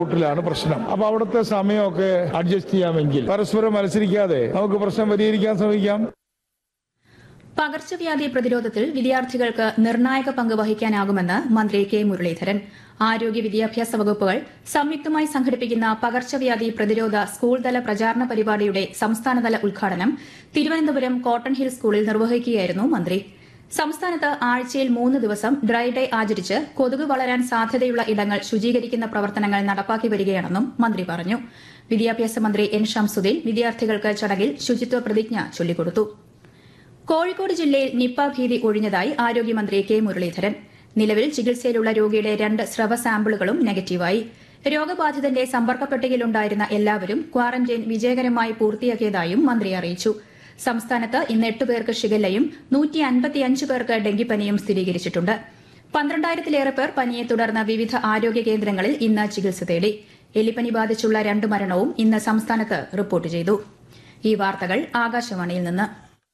ാണ് പ്രശ്നം. അപ്പൊ അവിടുത്തെ സമയമൊക്കെ അഡ്ജസ്റ്റ് ചെയ്യാമെങ്കിൽ പരസ്പരം മത്സരിക്കാതെ നമുക്ക് പ്രശ്നം പരിഹരിക്കാൻ ശ്രമിക്കാം. പകർച്ചവ്യാധി പ്രതിരോധത്തിൽ വിദ്യാർത്ഥികൾക്ക് നിർണായക പങ്ക് വഹിക്കാനാകുമെന്ന് മന്ത്രി കെ മുരളീധരൻ. ആരോഗ്യ വിദ്യാഭ്യാസ വകുപ്പുകൾ സംയുക്തമായി സംഘടിപ്പിക്കുന്ന പകർച്ചവ്യാധി പ്രതിരോധ സ്കൂൾതല പ്രചാരണ പരിപാടിയുടെ സംസ്ഥാനതല ഉദ്ഘാടനം തിരുവനന്തപുരം കോട്ടൺ ഹിൽ സ്കൂളിൽ നിർവഹിക്കുകയായിരുന്നു മന്ത്രി. സംസ്ഥാനത്ത് ആഴ്ചയിൽ 3 ദിവസം ഡ്രൈ ഡേ ആചരിച്ച് കൊതുക് വളരാൻ സാധ്യതയുള്ള ഇടങ്ങൾ ശുചീകരിക്കുന്ന പ്രവർത്തനങ്ങൾ നടപ്പാക്കി വരികയാണെന്നും മന്ത്രി പറഞ്ഞു. വിദ്യാഭ്യാസ മന്ത്രി എൻ ഷംസുദ്ദീൻ വിദ്യാർത്ഥികൾക്ക് ചടങ്ങിൽ ശുചിത്വ പ്രതിജ്ഞ ചൊല്ലിക്കൊടുത്തു. കോഴിക്കോട് ജില്ലയിൽ നിപ്പ ഭീതി ഒഴിഞ്ഞതായി ആരോഗ്യമന്ത്രി കെ മുരളീധരൻ. നിലവിൽ ചികിത്സയിലുള്ള രോഗിയുടെ 2 സ്രവ സാമ്പിളുകളും നെഗറ്റീവായി. രോഗബാധിതന്റെ സമ്പർക്ക പട്ടികയിലുണ്ടായിരുന്ന എല്ലാവരും ക്വാറന്റൈൻ വിജയകരമായി പൂർത്തിയാക്കിയതായും മന്ത്രി അറിയിച്ചു. സംസ്ഥാനത്ത് ഇന്ന് 8 പേർക്ക് ഷിഗല്ലയും 155 പേർക്ക് ഡെങ്കിപ്പനിയും സ്ഥിരീകരിച്ചിട്ടുണ്ട്. 12,000-ലേറെ പേർ പനിയെ തുടർന്ന് വിവിധ ആരോഗ്യ കേന്ദ്രങ്ങളിൽ ഇന്ന് ചികിത്സ തേടി. എലിപ്പനി ബാധിച്ചുള്ള 2 മരണവും ഇന്ന് സംസ്ഥാനത്ത് റിപ്പോർട്ട് ചെയ്തു. ഈ വാർത്തകൾ ആകാശവാണിയിൽ നിന്ന്.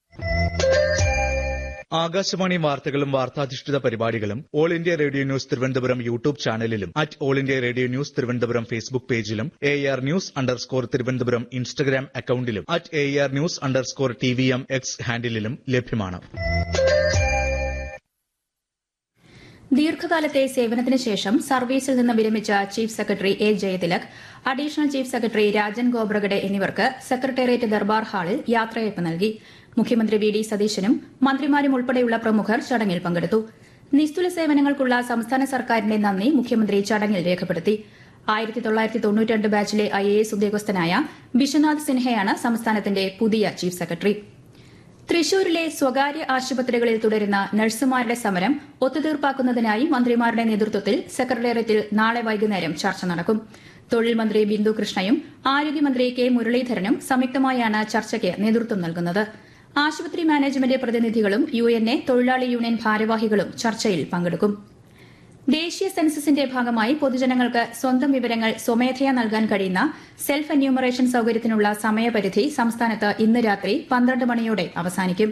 ആകാശവാണി വാർത്തകളും വാർത്താധിഷ്ഠിത പരിപാടികളും all India radio news Thiruvananthapuram YouTube ചാനലിലും all India radio news Thiruvananthapuram Facebook പേജിലും AR News_ തിരുവനന്തപുരം ഇൻസ്റ്റഗ്രാം അക്കൌണ്ടിലും AR News_TVM X ഹാൻഡിലും ലഭ്യമാണ്. ദീർഘകാലത്തെ സേവനത്തിന് ശേഷം സർവീസിൽ നിന്ന് വിരമിച്ച chief secretary A Jayathilak, additional chief secretary Rajan Khobragade എന്നിവർക്ക് സെക്രട്ടേറിയറ്റ് ദർബാർ ഹാളിൽ യാത്രയയപ്പ് നൽകി. മുഖ്യമന്ത്രി വി ഡി സതീശനും മന്ത്രിമാരും ഉൾപ്പെടെയുള്ള പ്രമുഖർ ചടങ്ങിൽ പങ്കെടുത്തു. നിസ്തുല സേവനങ്ങൾക്കുള്ള സംസ്ഥാന സർക്കാരിന്റെ നന്ദി മുഖ്യമന്ത്രി ചടങ്ങിൽ രേഖപ്പെടുത്തി. 1992 ബാച്ചിലെ IAS ഉദ്യോഗസ്ഥനായ ബിശ്വനാഥ് സിൻഹയാണ് സംസ്ഥാനത്തിന്റെ പുതിയ ചീഫ് സെക്രട്ടറി. തൃശൂരിലെ സ്വകാര്യ ആശുപത്രികളിൽ തുടരുന്ന നഴ്സുമാരുടെ സമരം ഒത്തുതീർപ്പാക്കുന്നതിനായി മന്ത്രിമാരുടെ നേതൃത്വത്തിൽ സെക്രട്ടേറിയറ്റിൽ നാളെ വൈകുന്നേരം ചർച്ച നടക്കും. തൊഴിൽ മന്ത്രി ബിന്ദു കൃഷ്ണയും ആരോഗ്യമന്ത്രി കെ മുരളീധരനും സംയുക്തമായാണ് ചർച്ചയ്ക്ക് നേതൃത്വം നൽകുന്നത്. ആശുപത്രി മാനേജ്മെന്റ് പ്രതിനിധികളും UNA തൊഴിലാളി യൂണിയൻ ഭാരവാഹികളും ചർച്ചയിൽ പങ്കെടുക്കും. ദേശീയ സെൻസസിന്റെ ഭാഗമായി പൊതുജനങ്ങൾക്ക് സ്വന്തം വിവരങ്ങൾ സ്വമേധയാ നൽകാൻ കഴിയുന്ന സെൽഫ് എന്യൂമറേഷൻ സൌകര്യത്തിനുള്ള സമയപരിധി സംസ്ഥാനത്ത് ഇന്ന് രാത്രി 12 മണിയോടെ അവസാനിക്കും.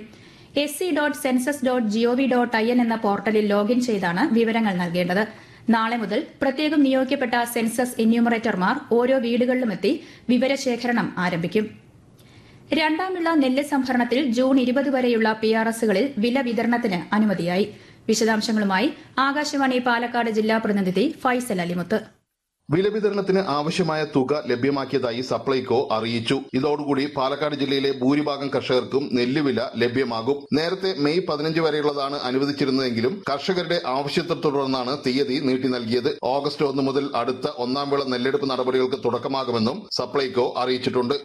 sc.census.gov.in എന്ന പോർട്ടലിൽ ലോഗിൻ ചെയ്താണ് വിവരങ്ങൾ നൽകേണ്ടത്. നാളെ മുതൽ പ്രത്യേകം നിയോഗിക്കപ്പെട്ട സെൻസസ് എന്യൂമറേറ്റർമാർ ഓരോ വീടുകളിലുമെത്തി വിവരശേഖരണം ആരംഭിക്കും. രണ്ടാം വിള നെല്ല് സംഭരണത്തിൽ ജൂൺ 20 വരെയുള്ള PRSകളിൽ വില വിതരണത്തിന് അനുമതിയായി. വിശദാംശങ്ങളുമായി ആകാശവാണി പാലക്കാട് ജില്ലാ പ്രതിനിധി ഫൈസൽ അലിമുത്ത്. വില വിതരണത്തിന് ആവശ്യമായ തുക ലഭ്യമാക്കിയതായി സപ്ലൈകോ അറിയിച്ചു. ഇതോടുകൂടി പാലക്കാട് ജില്ലയിലെ ഭൂരിഭാഗം കർഷകർക്കും നെല്ലുവില ലഭ്യമാകും. നേരത്തെ മെയ് 15 വരെയുള്ളതാണ് അനുവദിച്ചിരുന്നതെങ്കിലും കർഷകരുടെ ആവശ്യത്തെ തുടർന്നാണ് തീയതി നീട്ടി നൽകിയത്. ഓഗസ്റ്റ് 1 മുതൽ അടുത്ത ഒന്നാം വിള നെല്ലെടുപ്പ് നടപടികൾക്ക് തുടക്കമാകുമെന്നും സപ്ലൈകോ അറിയിച്ചിട്ടുണ്ട്.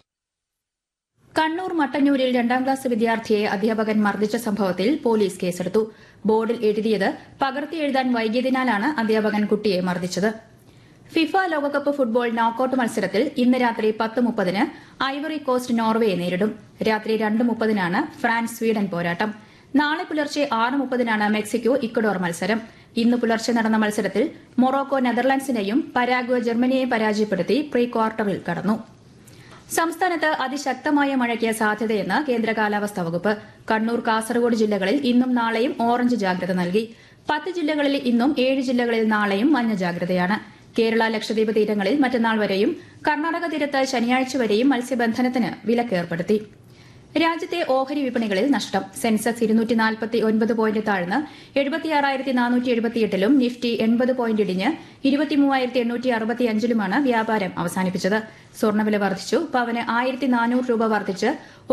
കണ്ണൂർ മട്ടന്നൂരിൽ 2ാം ക്ലാസ് വിദ്യാർത്ഥിയെ അധ്യാപകൻ മർദ്ദിച്ച സംഭവത്തിൽ പോലീസ് കേസെടുത്തു. ബോർഡിൽ എഴുതിയത് പകർത്തി എഴുതാൻ വൈകിയതിനാലാണ് അധ്യാപകൻ കുട്ടിയെ മർദ്ദിച്ചത്. ഫിഫ ലോകകപ്പ് ഫുട്ബോൾ നോക്കൌട്ട് മത്സരത്തിൽ ഇന്ന് രാത്രി 10:30 ഐവറി കോസ്റ്റ് നോർവേയെ നേരിടും. രാത്രി 2:30 ഫ്രാൻസ് സ്വീഡൻ പോരാട്ടം. നാളെ പുലർച്ചെ 6:30 മെക്സിക്കോ ഇക്വഡോർ മത്സരം. ഇന്ന് പുലർച്ചെ നടന്ന മത്സരത്തിൽ മൊറോക്കോ നെതർലൻഡ്സിനെയും പരാഗ്വ ജർമ്മനിയെയും പരാജയപ്പെടുത്തി പ്രീ ക്വാർട്ടറിൽ കടന്നു. സംസ്ഥാനത്ത് അതിശക്തമായ മഴയ്ക്ക് സാധ്യതയെന്ന് കേന്ദ്ര കാലാവസ്ഥാ വകുപ്പ്. കണ്ണൂർ, കാസർഗോഡ് ജില്ലകളിൽ ഇന്നും നാളെയും ഓറഞ്ച് ജാഗ്രത നൽകി. 10 ജില്ലകളിൽ ഇന്നും 7 ജില്ലകളിൽ നാളെയും മഞ്ഞ ജാഗ്രതയാണ്. കേരള, ലക്ഷദ്വീപ് തീരങ്ങളിൽ മറ്റന്നാൾ വരെയും കർണാടക തീരത്ത് ശനിയാഴ്ച വരെയും മത്സ്യബന്ധനത്തിന് വിലക്കേർപ്പെടുത്തി. രാജ്യത്തെ ഓഹരി വിപണികളിൽ നഷ്ടം. സെൻസെക്സ് 249 പോയിന്റ് താഴ്ന്ന് 76,478-ലും നിഫ്റ്റി 80 പോയിന്റ് ഇടിഞ്ഞ് 23,865-ലുമാണ് വ്യാപാരം അവസാനിപ്പിച്ചത്. സ്വർണ്ണവില വർദ്ധിച്ചു. പവന് 1,400 രൂപ വർദ്ധിച്ച്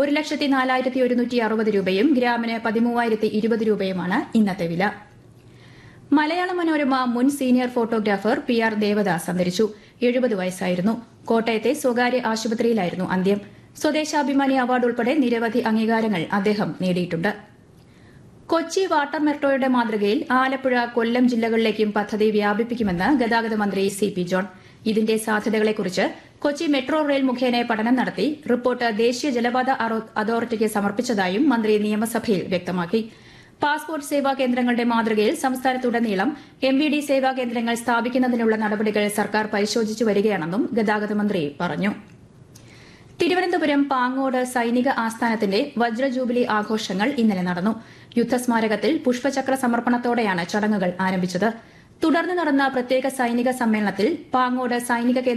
1,04,160 രൂപയും ഗ്രാമിന് 13,020 രൂപയുമാണ് ഇന്നത്തെ വില. മലയാള മനോരമ മുൻ സീനിയർ ഫോട്ടോഗ്രാഫർ PR ദേവദാസ് അന്തരിച്ചു. 70 വയസ്സായിരുന്നു. കോട്ടയത്തെ സ്വകാര്യ ആശുപത്രിയിലായിരുന്നു അന്ത്യം. സ്വദേശാഭിമാനി അവാർഡ് ഉൾപ്പെടെ നിരവധി അംഗീകാരങ്ങൾ അദ്ദേഹം നേടിയിട്ടുണ്ട്. കൊച്ചി വാട്ടർ മെട്രോയുടെ മാതൃകയിൽ ആലപ്പുഴ, കൊല്ലം ജില്ലകളിലേക്കും പദ്ധതി വ്യാപിപ്പിക്കുമെന്ന് ഗതാഗത മന്ത്രി CP ജോൺ. ഇതിന്റെ സാധ്യതകളെക്കുറിച്ച് കൊച്ചി മെട്രോ റെയിൽ മുഖേന പഠനം നടത്തി റിപ്പോർട്ട് ദേശീയ ജലപാത അതോറിറ്റിക്ക് സമർപ്പിച്ചതായും മന്ത്രി നിയമസഭയിൽ വ്യക്തമാക്കി. പാസ്പോർട്ട് സേവാ കേന്ദ്രങ്ങളുടെ മാതൃകയിൽ സംസ്ഥാനത്തുടനീളം MVD സേവാ കേന്ദ്രങ്ങൾ സ്ഥാപിക്കുന്നതിനുള്ള നടപടികൾ സർക്കാർ പരിശോധിച്ചു വരികയാണെന്നും ഗതാഗത മന്ത്രി പറഞ്ഞു. തിരുവനന്തപുരം പാങ്ങോട് സൈനിക ആസ്ഥാനത്തിന്റെ വജ്ര ജൂബിലി ആഘോഷങ്ങൾ ഇന്നലെ നടന്നു. യുദ്ധസ്മാരകത്തിൽ പുഷ്പചക്ര സമർപ്പണത്തോടെയാണ് ചടങ്ങുകൾ ആരംഭിച്ചത്. തുടർന്ന് നടന്ന പ്രത്യേക സൈനിക സമ്മേളനത്തിൽ പാങ്ങോട് സൈനിക